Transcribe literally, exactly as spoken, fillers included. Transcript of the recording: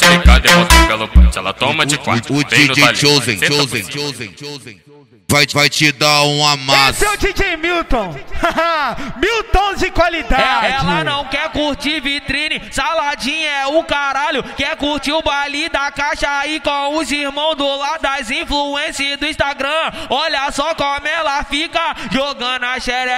explicada, é bota pelo punch, ela toma de quatro. O, o D J Chosen, Chosen, Chosen, Chosen, vai, vai te dar um amasso. Esse é o D J Milton. Milton de qualidade. Ela não quer curtir vitrine, saladinha é o caralho. Quer curtir o baile da caixa aí com os irmãos do lado das influências do Instagram. Olha só como ela fica jogando a xereca.